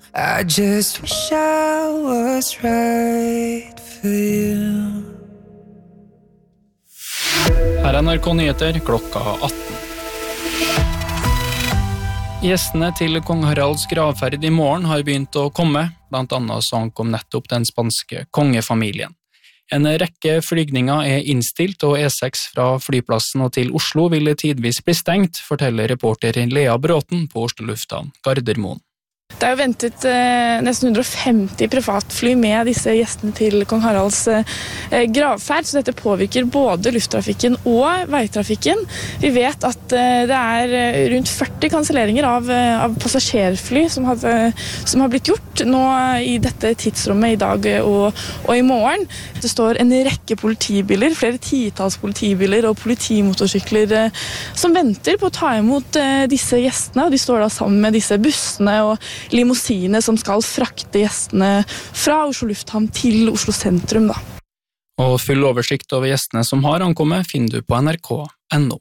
I just wish I was right for you. Her NRK Nyheter klokka 18. Gjestene til kong Haralds gravferd I morgen har begynt å komme, blant annet så ankom nettopp den spanske kongefamilien. En rekke flygninger innstilt, og E6 fra flyplassen og til Oslo ville tidvis bli stengt, forteller reporter Lea Bråten på Oslo Lufthavn Gardermoen. Det jo ventet nesten 150 privatfly med disse gjestene til kong Haralds gravferd, så dette påvirker både lufttrafikken og veitrafikken. Vi vet at det rundt 40 kanselleringer av passasjerfly som har blitt gjort nå I dette tidsrommet I dag og I morgen. Det står en rekke politibiler, flere titalls politibiler og politimotorsykler som venter på å ta imot disse gjestene, og de står da sammen med disse bussene og limousine som skal frakte gjestene fra Oslo Lufthavn til Oslo sentrum. Da. Og full oversikt over gjestene som har ankommet finner du på nrk.no.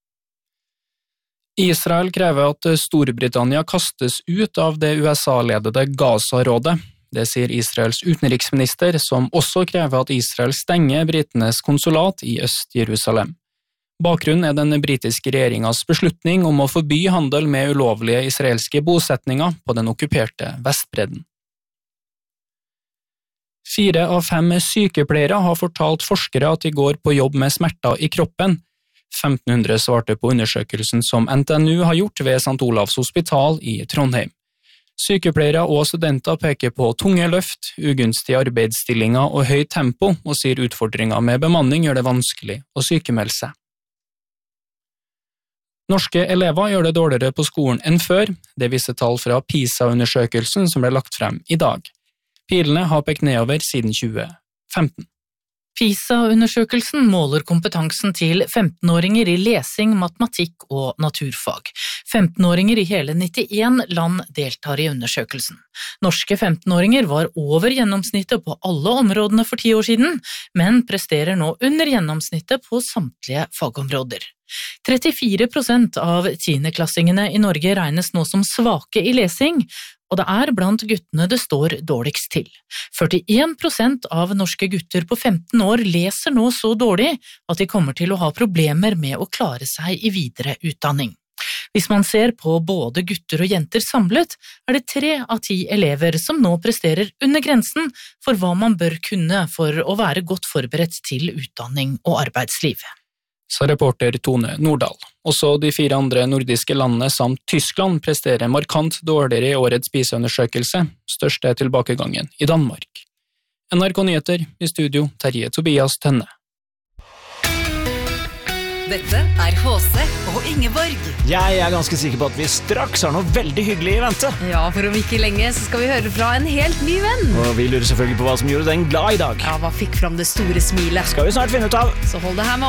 Israel krever at Storbritannia kastes ut av det USA-ledede Gaza-rådet. Det sier Israels utenriksminister, som også krever at Israel stenger britenes konsulat I Øst-Jerusalem. Bakgrunnen den britiske regjeringens beslutning om å forby handel med ulovlige israelske bosetninger på den okkuperte Vestbredden. 4 av 5 sykepleiere har fortalt forskere at de går på jobb med smerter I kroppen. 1500 svarte på undersøkelsen som NTNU har gjort ved St. Olavs hospital I Trondheim. Sykepleiere og studenter peker på tunge løft, ugunstige arbeidsstillinger og høyt tempo, og sier utfordringer med bemanning gjør det vanskelig å sykemelde seg. Norske elever gjør det dårligere på skolen enn før, det viser tall fra PISA-undersøkelsen som ble lagt frem I dag. Pilene har pekt nedover siden 2015. PISA-undersøkelsen måler kompetansen til 15-åringer I lesing, matematikk og naturfag. 15-åringer I hele 91 land deltar I undersøkelsen. Norske 15-åringer var over gjennomsnittet på alle områdene for 10 år siden, men presterer nå under gjennomsnittet på samtlige fagområder. 34% av 10-klassingene I Norge regnes nå som svake I lesing, og det blant guttene det står dårligst til. 41% av norske gutter på 15 år leser nå så dårlig at de kommer til å ha problemer med å klare seg I videre utdanning. Hvis man ser på både gutter og jenter samlet, det 3 av 10 elever som nå presterer under grensen for hva man bør kunne for å være godt forberedt til utdanning og arbeidsliv. Sa reporter Tone Nordahl. Også de 4 andre nordiske landene samt Tyskland presterer markant dårligere I årets PISA-undersøkelse, største tilbakegangen I Danmark. NRK Nyheter I studio, Terje Tobias Tønne. Dette HC og Ingeborg. Jeg ganske sikker på at vi straks har noe veldig hyggelig I vente. Ja, for om ikke lenge så skal vi høre fra en helt ny venn. Og vi lurer selvfølgelig på hva som gjorde den glad I dag. Ja, hva fikk fram det store smilet? Skal vi snart finne ut av. Så hold det her med